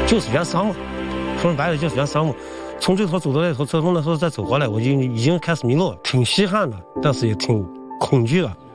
就是原上嘛，说白了就是原上嘛。从这头走到那头，从那头再走过来，我就已经开始迷路了，挺稀罕的，但是也挺恐惧的。